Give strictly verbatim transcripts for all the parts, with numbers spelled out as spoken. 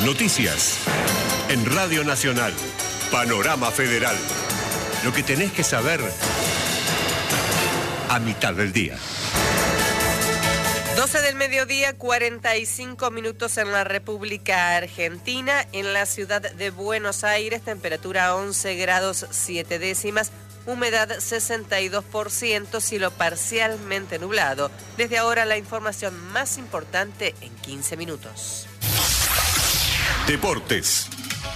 Noticias en Radio Nacional. Panorama Federal. Lo que tenés que saber a mitad del día. doce del mediodía, cuarenta y cinco minutos en la República Argentina. En la ciudad de Buenos Aires, temperatura once grados siete décimas. Humedad sesenta y dos por ciento, cielo parcialmente nublado. Desde ahora la información más importante en quince minutos. Deportes.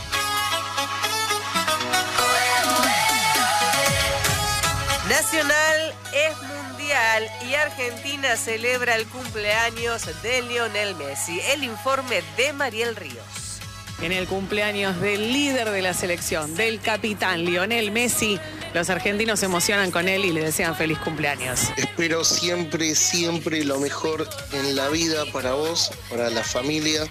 Nacional es mundial y Argentina celebra el cumpleaños de Lionel Messi. El informe de Mariel Ríos. En el cumpleaños del líder de la selección, del capitán Lionel Messi, los argentinos se emocionan con él y le desean feliz cumpleaños. Espero siempre, siempre lo mejor en la vida para vos, para la familia,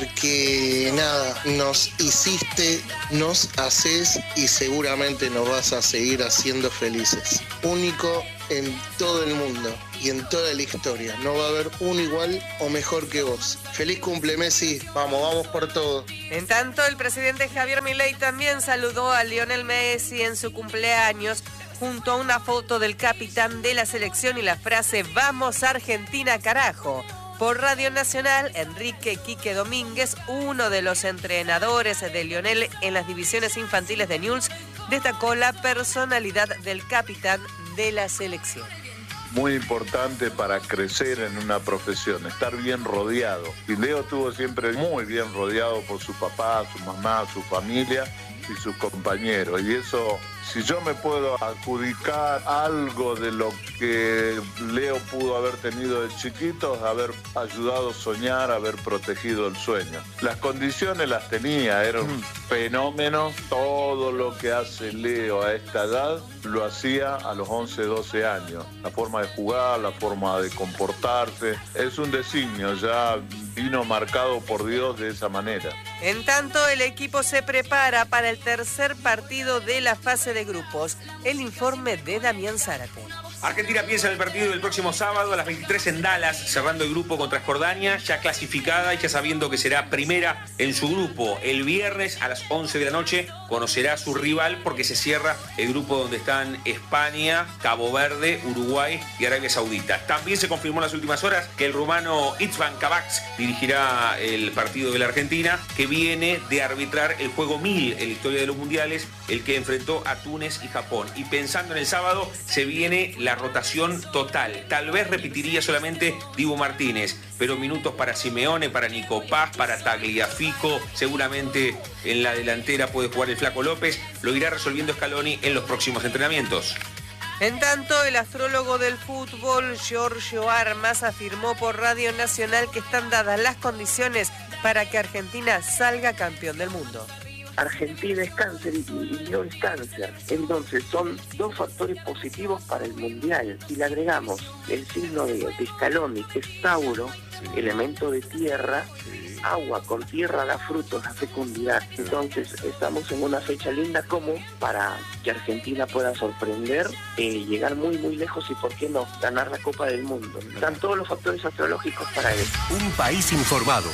porque nada, nos hiciste, nos haces y seguramente nos vas a seguir haciendo felices. Único en todo el mundo y en toda la historia. No va a haber uno igual o mejor que vos. Feliz cumple, Messi. Vamos, vamos por todo. En tanto, el presidente Javier Milei también saludó a Lionel Messi en su cumpleaños junto a una foto del capitán de la selección y la frase "Vamos Argentina, carajo". Por Radio Nacional, Enrique Quique Domínguez, uno de los entrenadores de Lionel en las divisiones infantiles de Newell's, destacó la personalidad del capitán de la selección. Muy importante para crecer en una profesión, estar bien rodeado. Y Leo estuvo siempre muy bien rodeado por su papá, su mamá, su familia y sus compañeros. Y eso, si yo me puedo adjudicar algo de lo que Leo pudo haber tenido de chiquito, es haber ayudado a soñar, haber protegido el sueño. Las condiciones las tenía, era un fenómeno. Todo lo que hace Leo a esta edad lo hacía a los once, doce años. La forma de jugar, la forma de comportarse, es un designio, ya vino marcado por Dios de esa manera. En tanto, el equipo se prepara para el tercer partido de la fase de grupos. El informe de Damián Zárate. Argentina piensa en el partido del próximo sábado a las veintitrés en Dallas, cerrando el grupo contra Jordania, ya clasificada y ya sabiendo que será primera en su grupo. El viernes a las once de la noche conocerá a su rival porque se cierra el grupo donde están España, Cabo Verde, Uruguay y Arabia Saudita. También se confirmó en las últimas horas que el rumano Itzvan Kabax dirigirá el partido de la Argentina, que viene de arbitrar el juego mil en la historia de los mundiales, el que enfrentó a Túnez y Japón. Y pensando en el sábado, se viene la rotación total. Tal vez repetiría solamente Dibu Martínez, pero minutos para Simeone, para Nico Paz, para Tagliafico, seguramente en la delantera puede jugar el Flaco López, lo irá resolviendo Scaloni en los próximos entrenamientos. En tanto, el astrólogo del fútbol, Giorgio Armas, afirmó por Radio Nacional que están dadas las condiciones para que Argentina salga campeón del mundo. Argentina es cáncer y, y no es cáncer. Entonces son dos factores positivos para el Mundial. Si le agregamos el signo de, de Scaloni, que es Tauro, sí, elemento de tierra, sí, agua con tierra da frutos, da fecundidad. Entonces estamos en una fecha linda como para que Argentina pueda sorprender, eh, llegar muy muy lejos y por qué no, ganar la Copa del Mundo. Están todos los factores astrológicos para eso. Un país informado.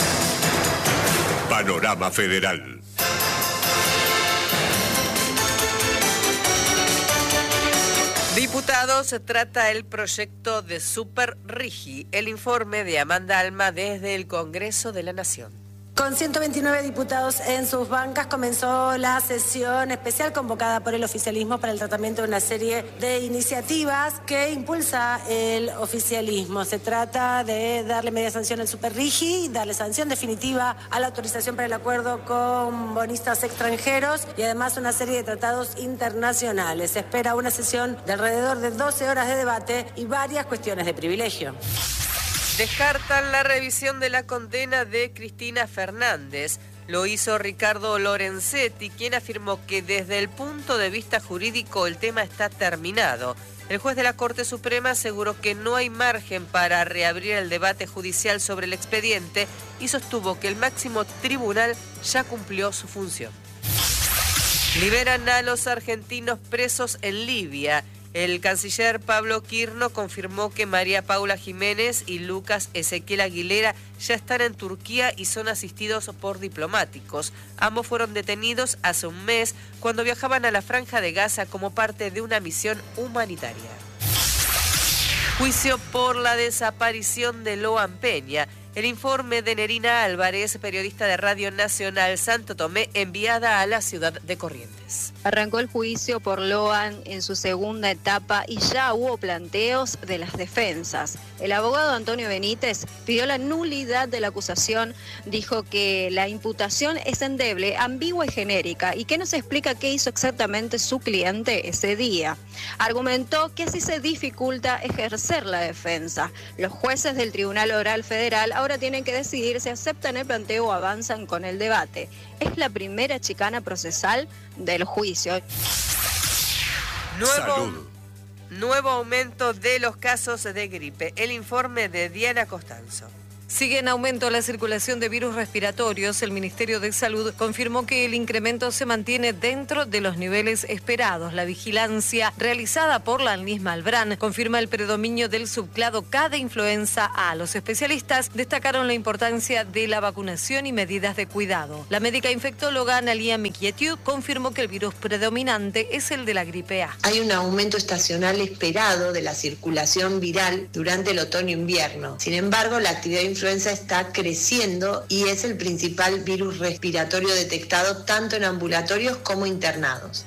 Panorama Federal. Diputados trata el proyecto de Super Rigi. El informe de Amanda Alma desde el Congreso de la Nación. Con ciento veintinueve diputados en sus bancas comenzó la sesión especial convocada por el oficialismo para el tratamiento de una serie de iniciativas que impulsa el oficialismo. Se trata de darle media sanción al Super Rigi, darle sanción definitiva a la autorización para el acuerdo con bonistas extranjeros y además una serie de tratados internacionales. Se espera una sesión de alrededor de doce horas de debate y varias cuestiones de privilegio. Descartan la revisión de la condena de Cristina Fernández. Lo hizo Ricardo Lorenzetti, quien afirmó que desde el punto de vista jurídico el tema está terminado. El juez de la Corte Suprema aseguró que no hay margen para reabrir el debate judicial sobre el expediente y sostuvo que el máximo tribunal ya cumplió su función. Liberan a los argentinos presos en Libia. El canciller Pablo Quirno confirmó que María Paula Jiménez y Lucas Ezequiel Aguilera ya están en Turquía y son asistidos por diplomáticos. Ambos fueron detenidos hace un mes cuando viajaban a la Franja de Gaza como parte de una misión humanitaria. Juicio por la desaparición de Loan Peña. El informe de Nerina Álvarez, periodista de Radio Nacional Santo Tomé, enviada a la ciudad de Corrientes. Arrancó el juicio por Loan en su segunda etapa y ya hubo planteos de las defensas. El abogado Antonio Benítez pidió la nulidad de la acusación, dijo que la imputación es endeble, ambigua y genérica y que no se explica qué hizo exactamente su cliente ese día. Argumentó que así se dificulta ejercer la defensa. Los jueces del Tribunal Oral Federal ahora tienen que decidir si aceptan el planteo o avanzan con el debate. Es la primera chicana procesal del juicio. Nuevo, Salud. Nuevo aumento de los casos de gripe. El informe de Diana Costanzo. Sigue en aumento la circulación de virus respiratorios. El Ministerio de Salud confirmó que el incremento se mantiene dentro de los niveles esperados. La vigilancia realizada por la ANLIS Malbrán confirma el predominio del subclado K de influenza A. Los especialistas destacaron la importancia de la vacunación y medidas de cuidado. La médica infectóloga Analia Miquietiu confirmó que el virus predominante es el de la gripe A. Hay un aumento estacional esperado de la circulación viral durante el otoño-invierno. Sin embargo, la actividad influenza está creciendo y es el principal virus respiratorio detectado tanto en ambulatorios como internados.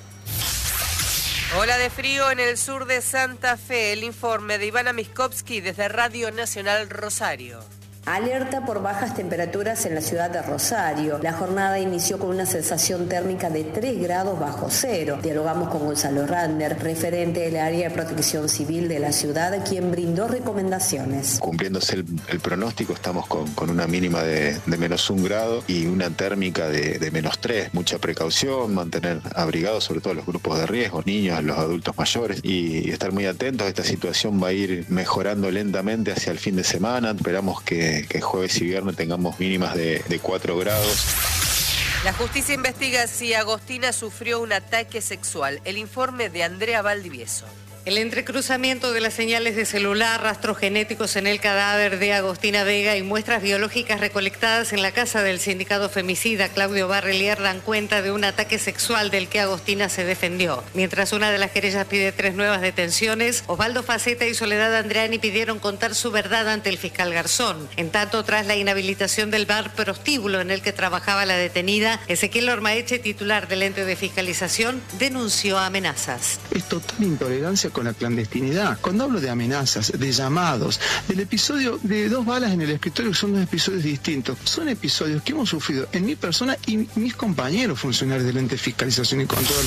Ola de frío en el sur de Santa Fe. El informe de Ivana Miskovsky desde Radio Nacional Rosario. Alerta por bajas temperaturas en la ciudad de Rosario. La jornada inició con una sensación térmica de tres grados bajo cero. Dialogamos con Gonzalo Radner, referente del área de protección civil de la ciudad, quien brindó recomendaciones. Cumpliéndose el, el pronóstico, estamos con, con una mínima de, de menos un grado y una térmica de, de menos tres. Mucha precaución, mantener abrigados sobre todo los grupos de riesgo, niños, los adultos mayores, y, y estar muy atentos. Esta situación va a ir mejorando lentamente hacia el fin de semana. Esperamos que que jueves y viernes tengamos mínimas de, de cuatro grados. La justicia investiga si Agostina sufrió un ataque sexual. El informe de Andrea Valdivieso. El entrecruzamiento de las señales de celular, rastros genéticos en el cadáver de Agostina Vega y muestras biológicas recolectadas en la casa del sindicado femicida Claudio Barrelier dan cuenta de un ataque sexual del que Agostina se defendió. Mientras una de las querellas pide tres nuevas detenciones, Osvaldo Faceta y Soledad Andreani pidieron contar su verdad ante el fiscal Garzón. En tanto, tras la inhabilitación del bar prostíbulo en el que trabajaba la detenida, Ezequiel Ormaeche, titular del ente de fiscalización, denunció amenazas. Es total intolerancia con la clandestinidad. Cuando hablo de amenazas, de llamados, del episodio de dos balas en el escritorio, que son dos episodios distintos, son episodios que hemos sufrido en mi persona y mis compañeros funcionarios del ente de fiscalización y control.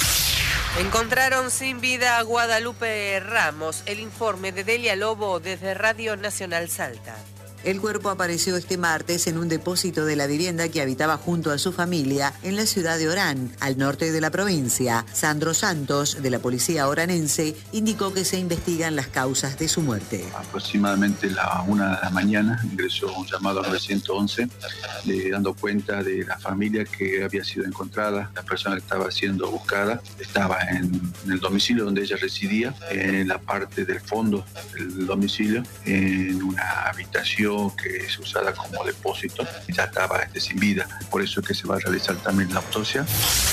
Encontraron sin vida a Guadalupe Ramos. El informe de Delia Lobo desde Radio Nacional Salta. El cuerpo apareció este martes en un depósito de la vivienda que habitaba junto a su familia en la ciudad de Orán, al norte de la provincia. Sandro Santos, de la policía oranense, indicó que se investigan las causas de su muerte. Aproximadamente la una de la mañana ingresó un llamado a nueve once, eh, dando cuenta de la familia que había sido encontrada. La persona que estaba siendo buscada estaba en, en el domicilio donde ella residía, en la parte del fondo del domicilio, en una habitación que es usada como depósito, ya estaba este, sin vida, por eso es que se va a realizar también la autopsia.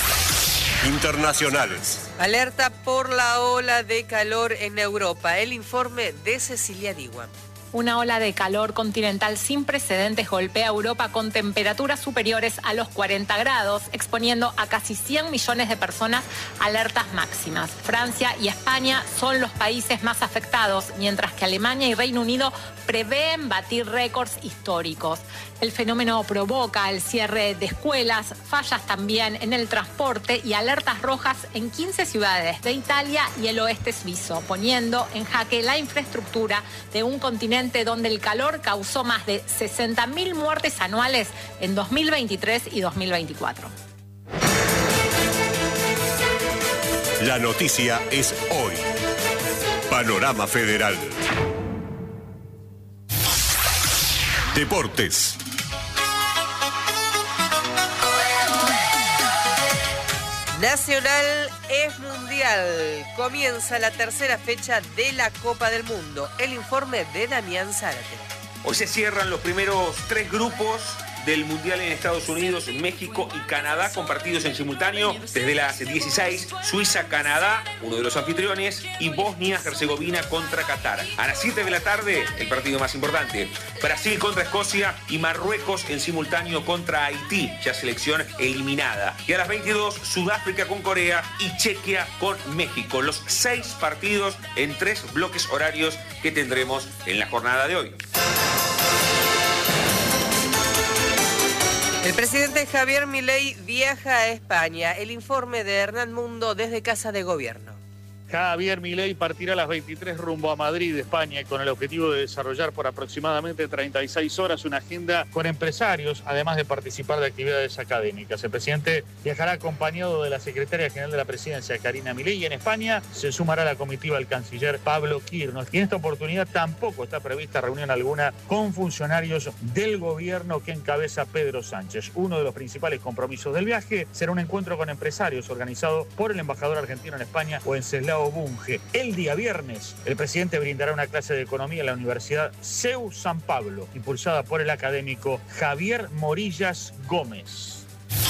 Internacionales. Alerta por la ola de calor en Europa. El informe de Cecilia Diwan. Una ola de calor continental sin precedentes golpea a Europa con temperaturas superiores a los cuarenta grados, exponiendo a casi cien millones de personas a alertas máximas. Francia y España son los países más afectados, mientras que Alemania y Reino Unido prevén batir récords históricos. El fenómeno provoca el cierre de escuelas, fallas también en el transporte y alertas rojas en quince ciudades de Italia y el oeste suizo, poniendo en jaque la infraestructura de un continente donde el calor causó más de sesenta mil muertes anuales en dos mil veintitrés y dos mil veinticuatro. La noticia es hoy. Panorama Federal. Deportes. Nacional es mundial. Comienza la tercera fecha de la Copa del Mundo. El informe de Damián Zárate. Hoy se cierran los primeros tres grupos del Mundial en Estados Unidos, México y Canadá, con partidos en simultáneo desde las dieciséis, Suiza, Canadá, uno de los anfitriones, y Bosnia-Herzegovina contra Qatar. A las siete de la tarde, el partido más importante, Brasil contra Escocia y Marruecos en simultáneo contra Haití, ya selección eliminada. Y a las veintidós, Sudáfrica con Corea y Chequia con México. Los seis partidos en tres bloques horarios que tendremos en la jornada de hoy. El presidente Javier Milei viaja a España. El informe de Hernán Mundo desde Casa de Gobierno. Javier Milei partirá a las veintitrés rumbo a Madrid, España, con el objetivo de desarrollar por aproximadamente treinta y seis horas una agenda con empresarios, además de participar de actividades académicas. El presidente viajará acompañado de la secretaria general de la presidencia, Karina Milei, y en España se sumará a la comitiva el canciller Pablo Quirnos. Y en esta oportunidad tampoco está prevista reunión alguna con funcionarios del gobierno que encabeza Pedro Sánchez. Uno de los principales compromisos del viaje será un encuentro con empresarios organizado por el embajador argentino en España, Wenceslao Bunge. El día viernes, el presidente brindará una clase de economía en la Universidad C E U San Pablo, impulsada por el académico Javier Morillas Gómez.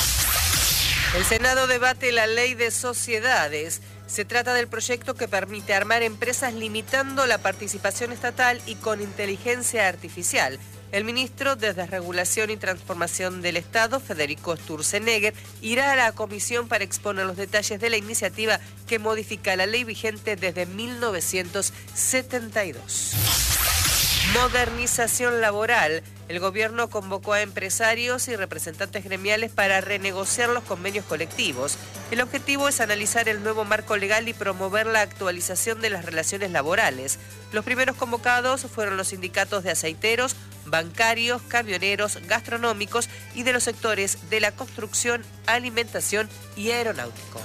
El Senado debate la ley de sociedades. Se trata del proyecto que permite armar empresas limitando la participación estatal y con inteligencia artificial. El ministro de Desregulación y Transformación del Estado, Federico Sturzenegger, irá a la comisión para exponer los detalles de la iniciativa que modifica la ley vigente desde mil novecientos setenta y dos. Modernización laboral. El gobierno convocó a empresarios y representantes gremiales para renegociar los convenios colectivos. El objetivo es analizar el nuevo marco legal y promover la actualización de las relaciones laborales. Los primeros convocados fueron los sindicatos de aceiteros, bancarios, camioneros, gastronómicos y de los sectores de la construcción, alimentación y aeronáutico.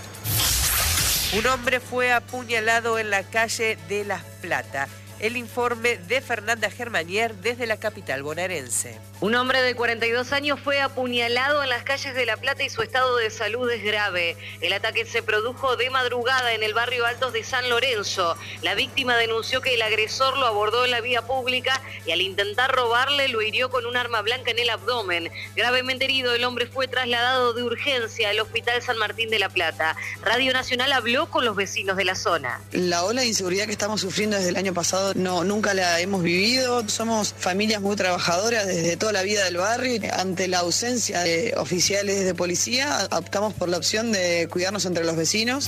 Un hombre fue apuñalado en la calle de Las Plata. El informe de Fernanda Germanier desde la capital bonaerense. Un hombre de cuarenta y dos años fue apuñalado en las calles de La Plata y su estado de salud es grave. El ataque se produjo de madrugada en el barrio Altos de San Lorenzo. La víctima denunció que el agresor lo abordó en la vía pública y al intentar robarle lo hirió con un arma blanca en el abdomen. Gravemente herido, el hombre fue trasladado de urgencia al Hospital San Martín de La Plata. Radio Nacional habló con los vecinos de la zona. La ola de inseguridad que estamos sufriendo desde el año pasado no, nunca la hemos vivido. Somos familias muy trabajadoras desde toda la vida del barrio. Ante la ausencia de oficiales de policía, optamos por la opción de cuidarnos entre los vecinos.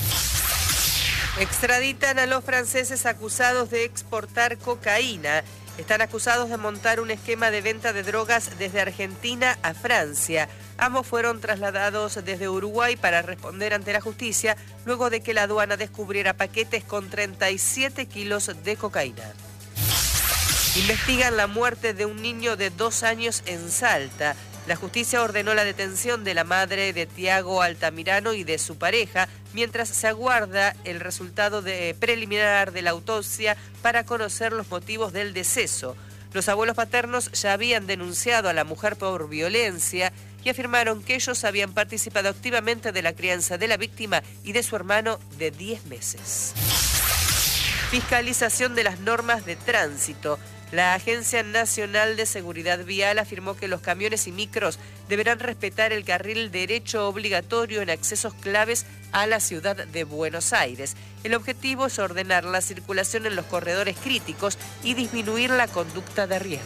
Extraditan a los franceses acusados de exportar cocaína. Están acusados de montar un esquema de venta de drogas desde Argentina a Francia. Ambos fueron trasladados desde Uruguay para responder ante la justicia luego de que la aduana descubriera paquetes con treinta y siete kilos de cocaína. Investigan la muerte de un niño de dos años en Salta. La justicia ordenó la detención de la madre de Tiago Altamirano y de su pareja, mientras se aguarda el resultado de preliminar de la autopsia para conocer los motivos del deceso. Los abuelos paternos ya habían denunciado a la mujer por violencia y afirmaron que ellos habían participado activamente de la crianza de la víctima y de su hermano de diez meses. Fiscalización de las normas de tránsito. La Agencia Nacional de Seguridad Vial afirmó que los camiones y micros deberán respetar el carril derecho obligatorio en accesos claves a la ciudad de Buenos Aires. El objetivo es ordenar la circulación en los corredores críticos y disminuir la conducta de riesgo.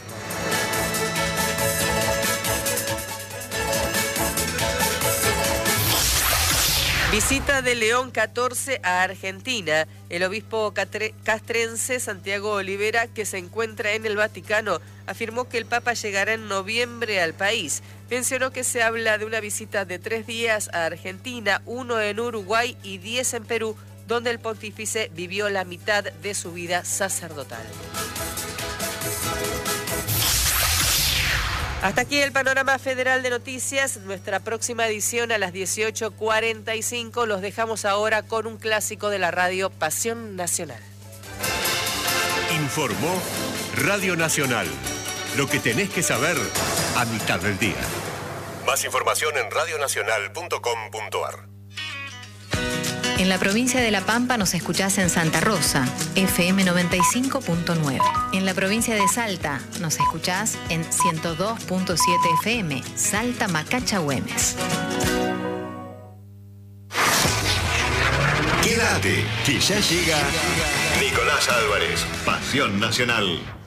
Visita de León catorce a Argentina. El obispo castrense Santiago Olivera, que se encuentra en el Vaticano, afirmó que el Papa llegará en noviembre al país. Mencionó que se habla de una visita de tres días a Argentina, uno en Uruguay y diez en Perú, donde el pontífice vivió la mitad de su vida sacerdotal. Hasta aquí el panorama federal de noticias. Nuestra próxima edición a las dieciocho cuarenta y cinco. Los dejamos ahora con un clásico de la radio, Pasión Nacional. Informó Radio Nacional. Lo que tenés que saber a mitad del día. Más información en radio nacional punto com punto a r. En la provincia de La Pampa nos escuchás en Santa Rosa, F M noventa y cinco punto nueve. En la provincia de Salta nos escuchás en ciento dos punto siete F M, Salta Macacha Güemes. Quédate, que ya llega Nicolás Álvarez, Pasión Nacional.